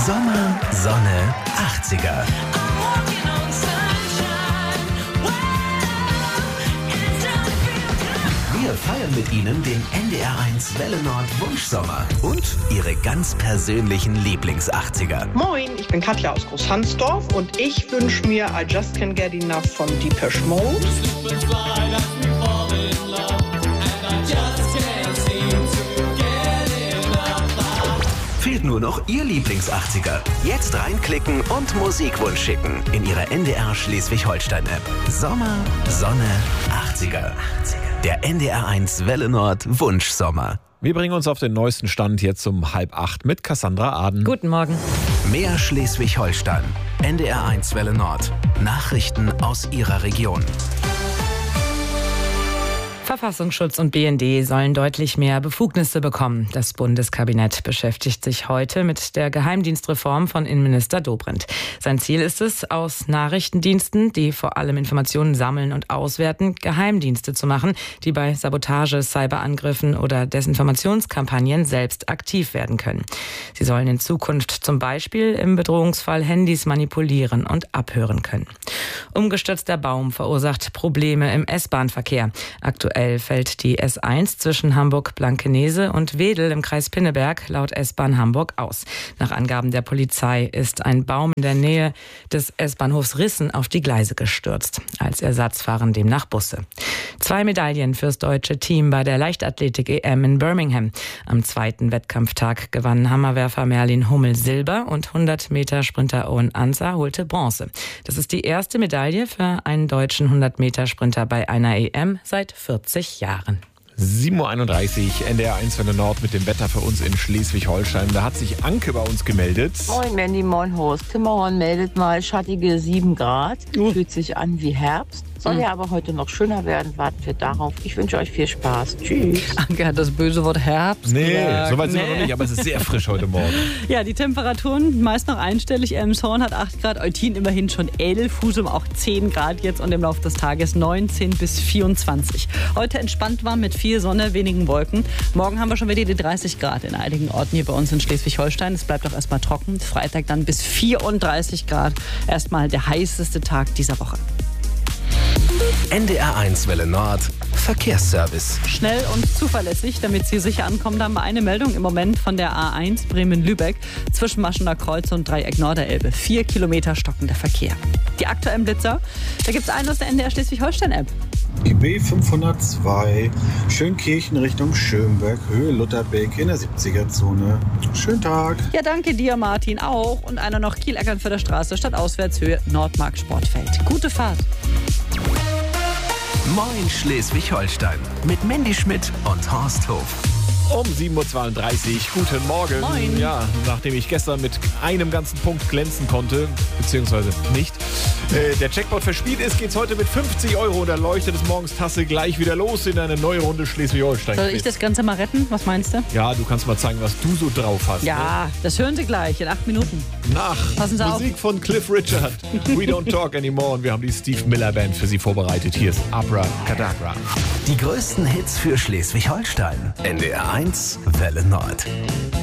Sommer, Sonne, 80er. Wir feiern mit Ihnen den NDR1 Welle Nord Wunschsommer und Ihre ganz persönlichen Lieblings-80er. Moin, ich bin Katja aus Großhansdorf und ich wünsche mir I Just Can't Get Enough von Depeche Mode. Fehlt nur noch Ihr Lieblings-80er. Jetzt reinklicken und Musikwunsch schicken in Ihre NDR Schleswig-Holstein-App. Sommer, Sonne, 80er. Der NDR1 Welle Nord Wunschsommer. Wir bringen uns auf den neuesten Stand jetzt um 7:30 mit Cassandra Aden. Guten Morgen. Mehr Schleswig-Holstein. NDR1 Welle Nord. Nachrichten aus Ihrer Region. Verfassungsschutz und BND sollen deutlich mehr Befugnisse bekommen. Das Bundeskabinett beschäftigt sich heute mit der Geheimdienstreform von Innenminister Dobrindt. Sein Ziel ist es, aus Nachrichtendiensten, die vor allem Informationen sammeln und auswerten, Geheimdienste zu machen, die bei Sabotage, Cyberangriffen oder Desinformationskampagnen selbst aktiv werden können. Sie sollen in Zukunft zum Beispiel im Bedrohungsfall Handys manipulieren und abhören können. Umgestürzter Baum verursacht Probleme im S-Bahn-Verkehr. Aktuell fällt die S1 zwischen Hamburg-Blankenese und Wedel im Kreis Pinneberg laut S-Bahn Hamburg aus. Nach Angaben der Polizei ist ein Baum in der Nähe des S-Bahnhofs Rissen auf die Gleise gestürzt. Als Ersatz fahren demnach Busse. 2 Medaillen fürs deutsche Team bei der Leichtathletik-EM in Birmingham. Am zweiten Wettkampftag gewann Hammerwerfer Merlin Hummel Silber und 100-Meter-Sprinter Owen Ansa holte Bronze. Das ist die erste Medaille für einen deutschen 100-Meter-Sprinter bei einer EM seit 40 Jahren. 7:31 Uhr, NDR1 Welle Nord mit dem Wetter für uns in Schleswig-Holstein. Da hat sich Anke bei uns gemeldet. Moin Mandy, moin Horst. Timmerhorn meldet mal schattige 7 Grad. Fühlt sich an wie Herbst. Soll ja aber heute noch schöner werden. Warten wir darauf. Ich wünsche euch viel Spaß. Tschüss. Anke hat das böse Wort Herbst. Nee, so weit sind wir noch nicht, aber es ist sehr frisch heute Morgen. Ja, die Temperaturen meist noch einstellig. Elmshorn hat 8 Grad, Eutin immerhin schon 11, Husum auch 10 Grad jetzt und im Laufe des Tages 19 bis 24. Heute entspannt warm mit viel Sonne, wenigen Wolken. Morgen haben wir schon wieder die 30 Grad in einigen Orten hier bei uns in Schleswig-Holstein. Es bleibt auch erstmal trocken. Freitag dann bis 34 Grad. Erstmal der heißeste Tag dieser Woche. NDR1 Welle Nord Verkehrsservice. Schnell und zuverlässig, damit Sie sicher ankommen. Da haben wir eine Meldung im Moment von der A1 Bremen-Lübeck zwischen Maschener Kreuz und Dreieck Norderelbe. 4 Kilometer stockender Verkehr. Die aktuellen Blitzer, da gibt es einen aus der NDR Schleswig-Holstein-App. Die B502 Schönkirchen Richtung Schönberg, Höhe Lutherbeck in der 70er-Zone. Schönen Tag. Ja, danke dir, Martin, auch. Und einer noch Kiel-Eckernförder Straße, Stadtauswärtshöhe Nordmark Sportfeld. Gute Fahrt. Moin Schleswig-Holstein mit Mandy Schmidt und Horst Hof. Um 7:32 Uhr, guten Morgen. Moin. Ja, nachdem ich gestern mit einem ganzen Punkt glänzen konnte, beziehungsweise nicht, der Jackpot verspielt ist, geht's heute mit 50 € und der Leuchte des Morgens Tasse gleich wieder los in eine neue Runde Schleswig-Holstein. Soll ich das Ganze mal retten? Was meinst du? Ja, du kannst mal zeigen, was du so drauf hast. Ja, das hören Sie gleich in 8 Minuten. Nach Passen Sie Musik von Cliff Richard. We Don't Talk Anymore. Und wir haben die Steve Miller Band für Sie vorbereitet. Hier ist Abracadabra. Die größten Hits für Schleswig-Holstein. NDR1 Welle Nord.